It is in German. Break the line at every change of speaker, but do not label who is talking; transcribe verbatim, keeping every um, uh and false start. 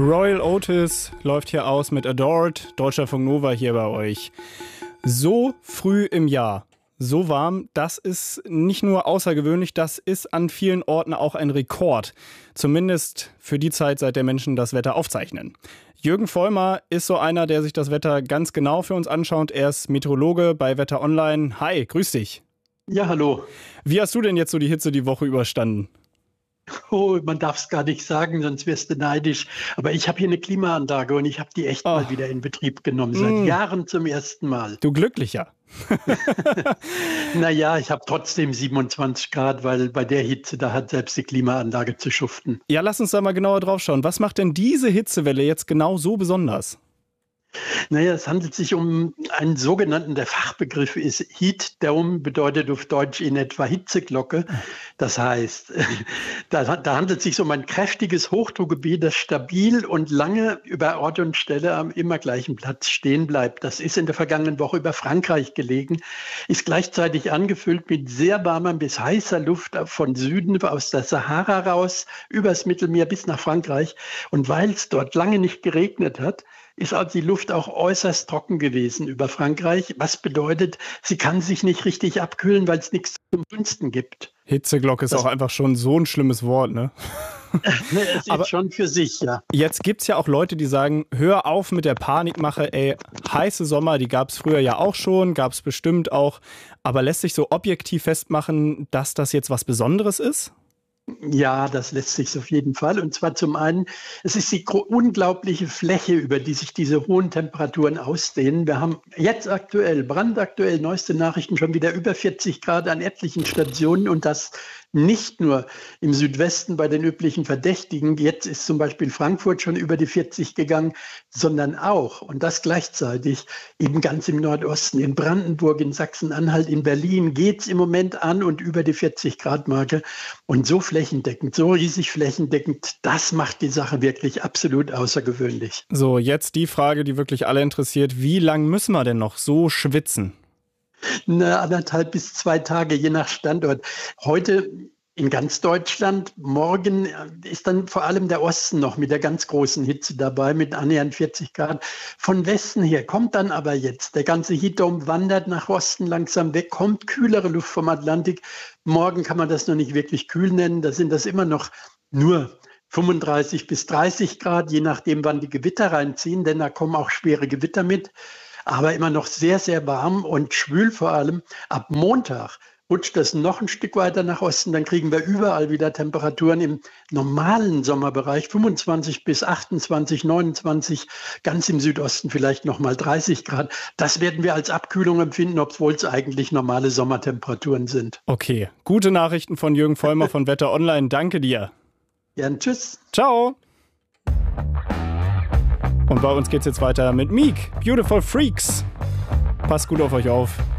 Royal Otis läuft hier aus mit Adored, Deutschlandfunk Nova hier bei euch. So früh im Jahr, so warm, das ist nicht nur außergewöhnlich, das ist an vielen Orten auch ein Rekord. Zumindest für die Zeit, seit der Menschen das Wetter aufzeichnen. Jürgen Vollmer ist so einer, der sich das Wetter ganz genau für uns anschaut. Er ist Meteorologe bei Wetter Online. Hi, grüß dich.
Ja, hallo.
Wie hast du denn jetzt so die Hitze die Woche überstanden?
Oh, man darf es gar nicht sagen, sonst wirst du neidisch. Aber ich habe hier eine Klimaanlage und ich habe die echt oh. mal wieder in Betrieb genommen. Seit mm. Jahren zum ersten Mal.
Du Glücklicher.
Naja, ich habe trotzdem siebenundzwanzig Grad, weil bei der Hitze, da hat selbst die Klimaanlage zu schuften.
Ja, lass uns da mal genauer drauf schauen. Was macht denn diese Hitzewelle jetzt genau so besonders?
Naja, es handelt sich um einen sogenannten, der Fachbegriff ist Heat Dome, bedeutet auf Deutsch in etwa Hitzeglocke. Das heißt, da, da handelt es sich um ein kräftiges Hochdruckgebiet, das stabil und lange über Ort und Stelle am immer gleichen Platz stehen bleibt. Das ist in der vergangenen Woche über Frankreich gelegen, ist gleichzeitig angefüllt mit sehr warmer bis heißer Luft von Süden aus der Sahara raus, übers Mittelmeer bis nach Frankreich. Und weil es dort lange nicht geregnet hat, ist also die Luft auch äußerst trocken gewesen über Frankreich, was bedeutet, sie kann sich nicht richtig abkühlen, weil es nichts zum Dünsten gibt.
Hitzeglocke ist das auch einfach schon so ein schlimmes Wort, ne?
Es ist schon für sich, ja.
Jetzt gibt es ja auch Leute, die sagen, hör auf mit der Panikmache, ey, heiße Sommer, die gab es früher ja auch schon, gab es bestimmt auch, aber lässt sich so objektiv festmachen, dass das jetzt was Besonderes ist?
Ja, das lässt sich auf jeden Fall. Und zwar zum einen, es ist die unglaubliche Fläche, über die sich diese hohen Temperaturen ausdehnen. Wir haben jetzt aktuell, brandaktuell, neueste Nachrichten, schon wieder über vierzig Grad an etlichen Stationen und das nicht nur im Südwesten bei den üblichen Verdächtigen. Jetzt ist zum Beispiel Frankfurt schon über die vierzig gegangen, sondern auch, und das gleichzeitig, eben ganz im Nordosten, in Brandenburg, in Sachsen-Anhalt, in Berlin geht es im Moment an und über die vierzig Grad Marke. Und so flächendeckend, so riesig flächendeckend, das macht die Sache wirklich absolut außergewöhnlich.
So, jetzt die Frage, die wirklich alle interessiert. Wie lang müssen wir denn noch so schwitzen?
Eine anderthalb bis zwei Tage, je nach Standort. Heute in ganz Deutschland, morgen ist dann vor allem der Osten noch mit der ganz großen Hitze dabei, mit annähernd vierzig Grad. Von Westen her kommt dann aber jetzt, der ganze Heatdome wandert nach Osten langsam weg, kommt kühlere Luft vom Atlantik. Morgen kann man das noch nicht wirklich kühl nennen, da sind das immer noch nur fünfunddreißig bis dreißig Grad, je nachdem, wann die Gewitter reinziehen, denn da kommen auch schwere Gewitter mit. Aber immer noch sehr, sehr warm und schwül vor allem. Ab Montag rutscht das noch ein Stück weiter nach Osten. Dann kriegen wir überall wieder Temperaturen im normalen Sommerbereich, fünfundzwanzig bis achtundzwanzig, neunundzwanzig, ganz im Südosten vielleicht nochmal dreißig Grad. Das werden wir als Abkühlung empfinden, obwohl es eigentlich normale Sommertemperaturen sind.
Okay, gute Nachrichten von Jürgen Vollmer von Wetter Online. Danke dir.
Ja, tschüss.
Ciao. Und bei uns geht's jetzt weiter mit Meek, Beautiful Freaks. Passt gut auf euch auf.